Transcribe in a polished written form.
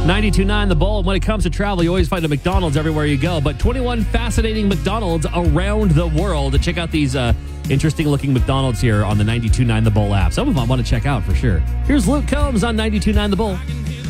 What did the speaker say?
92.9 The Bull. When it comes to travel, you always find a McDonald's everywhere you go. But 21 fascinating McDonald's around the world. Check out these interesting-looking McDonald's here on the 92.9 The Bull app. Some of them I want to check out for sure. Here's Luke Combs on 92.9 The Bull.